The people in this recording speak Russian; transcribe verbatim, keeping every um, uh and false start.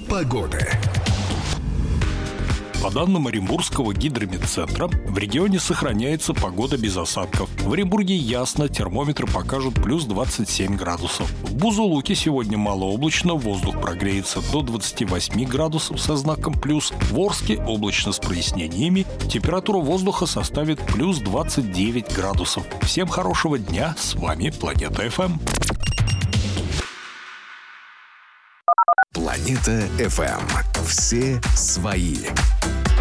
погоды. По данным Оренбургского гидрометцентра, в регионе сохраняется погода без осадков. В Оренбурге ясно, термометры покажут плюс двадцать семь градусов. В Бузулуке сегодня малооблачно, воздух прогреется до двадцати восьми градусов со знаком плюс. В Орске облачно с прояснениями, температура воздуха составит плюс двадцать девять градусов. Всем хорошего дня, с вами Планета эф эм. Планета эф эм. Все свои.